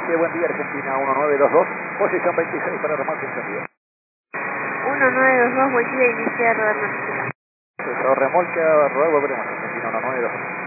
dice buen día Argentina 1922, posición 26 para remolque encendido. 1922, buen día, inicia rodar notificación. Remolque a rodar, volveremos Argentina 1922.